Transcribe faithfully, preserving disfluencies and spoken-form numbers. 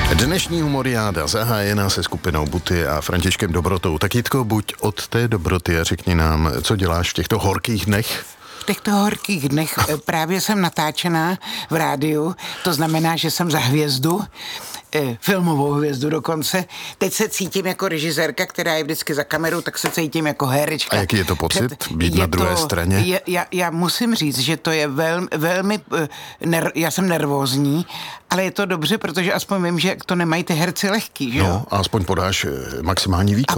Dnešní humoriáda zahájená se skupinou Buty a Františkem Dobrotou. Tak Jitko, buď od té dobroty a řekni nám, co děláš v těchto horkých dnech? V těchto horkých dnech právě jsem natáčená v rádiu, to znamená, že jsem za hvězdu, filmovou hvězdu dokonce. Teď se cítím jako režisérka, která je vždycky za kamerou, tak se cítím jako herečka. A jaký je to pocit, Před, být na druhé to, straně? Je, já, já musím říct, že to je velmi, velmi ner, já jsem nervózní, ale je to dobře, protože aspoň vím, že to nemají ty herci lehký, že jo? No, a aspoň podáš maximální výkon.